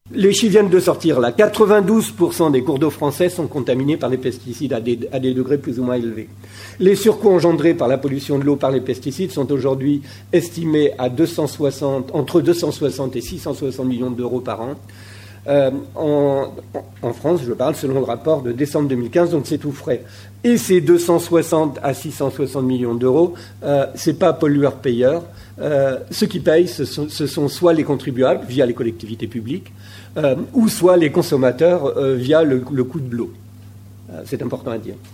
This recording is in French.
Les chiffres viennent de sortir là. 92% des cours d'eau français sont contaminés par les pesticides à des degrés plus ou moins élevés. Les surcoûts engendrés par la pollution de l'eau par les pesticides sont aujourd'hui estimés à entre 260 et 660 millions d'euros par an. En France, je parle selon le rapport de décembre 2015, donc c'est tout frais. Et ces 260 à 660 millions d'euros, c'est pas pollueur-payeur. Ceux qui payent, ce sont soit les contribuables via les collectivités publiques, ou soit les consommateurs via le coût de l'eau. C'est important à dire.